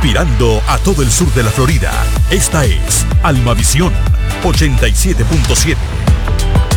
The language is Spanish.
inspirando a todo el sur de la Florida. Esta es Almavisión 87.7.